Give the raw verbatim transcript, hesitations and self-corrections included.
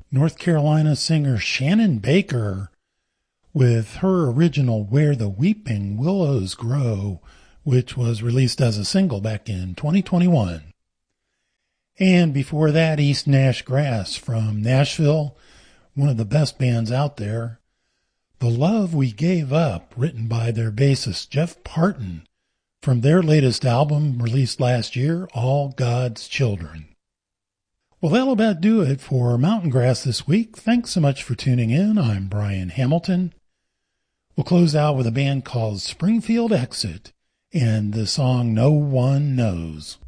North Carolina singer Shannon Baker with her original Where the Weeping Willows Grow, which was released as a single back in twenty twenty-one. And before that, East Nash Grass from Nashville, one of the best bands out there. The Love We Gave Up, written by their bassist Jeff Parton, from their latest album released last year, All God's Children. Well, that'll about do it for Mountain Grass this week. Thanks so much for tuning in. I'm Brian Hamilton. We'll close out with a band called Springfield Exit and the song No One Knows.